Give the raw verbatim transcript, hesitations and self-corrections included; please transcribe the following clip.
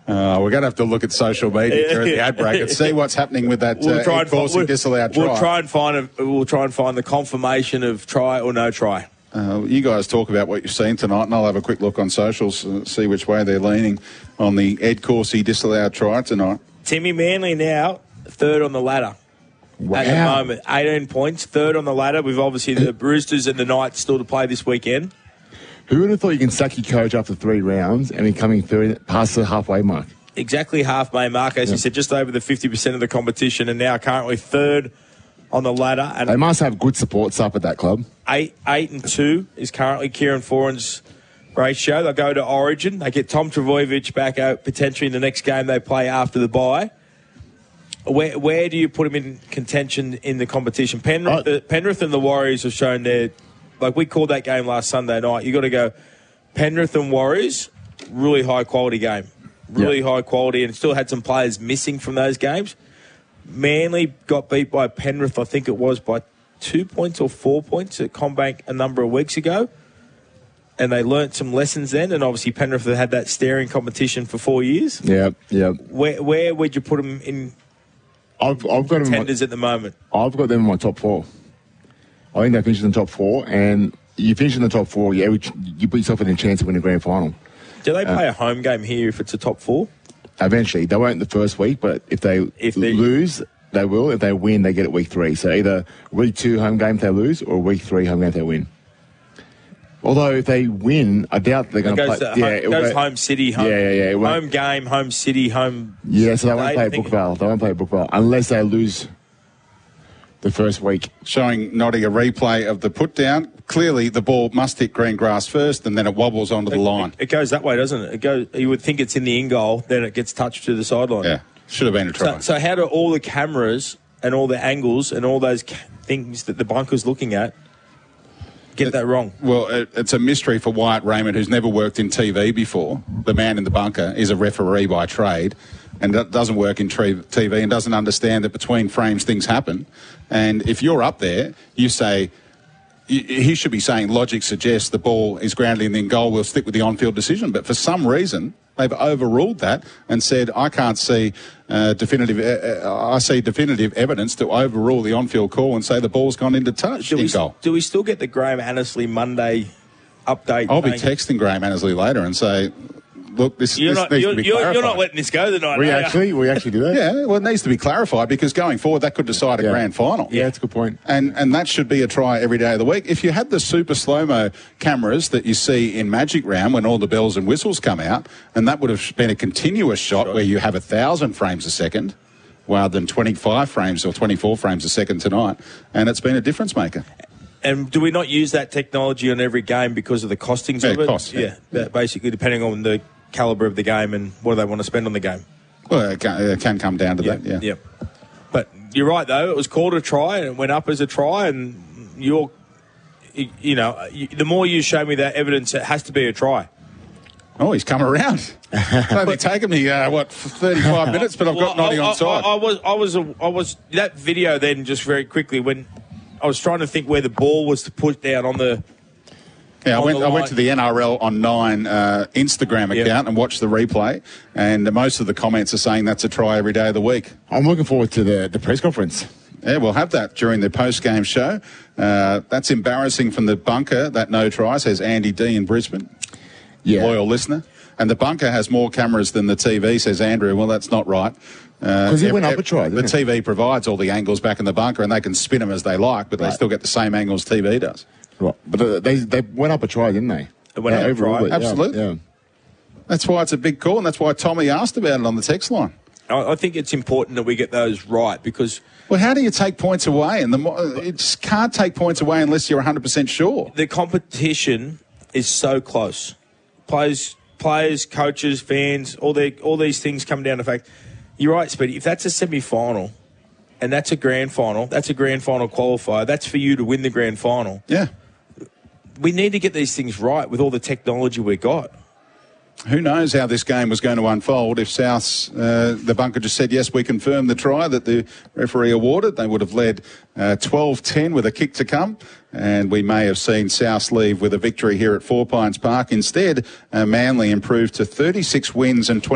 Uh, we're going to have to look at social media during the ad break and see what's happening with that we'll uh, try and enforcing we'll, disallowed try. We'll try and find a, we'll try and find the confirmation of try or no try. Uh, you guys talk about what you've seen tonight, and I'll have a quick look on socials, uh, see which way they're leaning on the Ed Corsi disallowed try tonight. Timmy Manley now third on the ladder. Wow. At the moment, eighteen points, third on the ladder. We've obviously the Roosters and the Knights still to play this weekend. Who would have thought you can sack your coach after three rounds and becoming third past the halfway mark? Exactly halfway mark, as yeah. you said, just over the fifty percent of the competition, and now currently third on the ladder. And they must have good support staff at that club. Eight, eight and two is currently Kieran Foran's ratio. They'll go to Origin. They get Tom Trbojevic back out potentially in the next game they play after the bye. Where where do you put him in contention in the competition? Penrith, oh. Penrith and the Warriors have shown their, like we called that game last Sunday night. You got to go Penrith and Warriors, really high quality game, really yep. high quality, and still had some players missing from those games. Manly got beat by Penrith, I think it was by two points or four points at CommBank a number of weeks ago, and they learnt some lessons then. And obviously Penrith have had that staring competition for four years. Yeah, yeah. Where where would you put them in? I've, I've got them contenders my, at the moment. I've got them in my top four. I think they finished in the top four, and you finish in the top four, yeah, you put yourself in a chance to win a grand final. Do they play uh, a home game here if it's a top four? Eventually. They won't the first week, but if they if they lose, they will. If they win, they get it week three. So either week two home game if they lose, or week three home game if they win. Although if they win, I doubt they're going to play. To, yeah, home, it goes go, home city, home, yeah, yeah, yeah, home game, home city, home. Yeah, so they won't play at Brookvale. They won't play at Brookvale unless they lose the first week. Showing Notty a replay of the put down. Clearly, the ball must hit green grass first, and then it wobbles onto it, the line. It, it goes that way, doesn't it? It goes. You would think it's in the in goal, then it gets touched to the sideline. Yeah, should have been a try. So, so how do all the cameras and all the angles and all those ca- things that the bunker's looking at get that wrong? Well, it, it's a mystery for Wyatt Raymond, who's never worked in T V before. The man in the bunker is a referee by trade and doesn't work in T V and doesn't understand that between frames things happen. And if you're up there, you say, he should be saying logic suggests the ball is grounded in the goal, we'll stick with the on-field decision. But for some reason, they've overruled that and said, I can't see uh, definitive, uh, I see definitive evidence to overrule the on-field call and say the ball's gone into touch do in we, goal. Do we still get the Graham Annesley Monday update? I'll be texting Graham Annesley later and say, look, this, you're this not, needs you're, to be you're, clarified. You're not letting this go tonight, We are actually, you? we actually do that. Yeah, well, it needs to be clarified because going forward, that could decide a yeah. grand final. Yeah, that's a good point. And and that should be a try every day of the week. If you had the super slow-mo cameras that you see in Magic Round when all the bells and whistles come out, and that would have been a continuous shot where you have a thousand frames a second rather than twenty-five frames or twenty-four frames a second tonight, and it's been a difference maker. And do we not use that technology on every game because of the costings yeah, of it? Cost, yeah, yeah. Basically, depending on the calibre of the game and what do they want to spend on the game. Well, it can, it can come down to yeah, that, yeah. yeah. But you're right, though. It was called a try and it went up as a try, and you're, you know, you, the more you show me that evidence, it has to be a try. Oh, he's come around. It's only taken me, uh, what, thirty-five minutes, but I've got well, Notty I, on side. I, I was, I was, a, I was, that video then, just very quickly, when I was trying to think where the ball was to put down on the... Yeah, I went, I went line. to the N R L on nine uh, Instagram account yep. and watched the replay, and most of the comments are saying that's a try every day of the week. I'm looking forward to the, the press conference. Yeah, we'll have that during the post-game show. Uh, that's embarrassing from the bunker, that no try, says Andy D in Brisbane. Yeah. Loyal listener. And the bunker has more cameras than the T V, says Andrew. Well, that's not right. Because uh, he went up a try, The it? T V provides all the angles back in the bunker, and they can spin them as they like, but right. they still get the same angles T V does. Right. But uh, they they went up a try, didn't they? It went yeah, up a try. It, Absolutely. Yeah. That's why it's a big call, and that's why Tommy asked about it on the text line. I, I think it's important that we get those right because... Well, how do you take points away? And the mo- you just can't take points away unless you're one hundred percent sure. The competition is so close. Players, players, coaches, fans, all their, all these things come down to the fact. You're right, Speedy. If that's a semi-final and that's a grand final, that's a grand final qualifier, that's for you to win the grand final. Yeah. We need to get these things right with all the technology we got. Who knows how this game was going to unfold if South's, uh, the bunker just said, yes, we confirm the try that the referee awarded. They would have led uh, twelve ten with a kick to come, and we may have seen South leave with a victory here at Four Pines Park. Instead, uh, Manly improved to thirty-six wins and twenty